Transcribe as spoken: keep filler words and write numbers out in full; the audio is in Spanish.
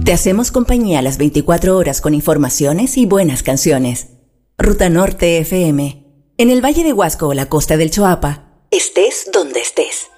Te hacemos compañía las veinticuatro horas con informaciones y buenas canciones. Ruta Norte F M. En el Valle de Huasco o la costa del Choapa, estés donde estés.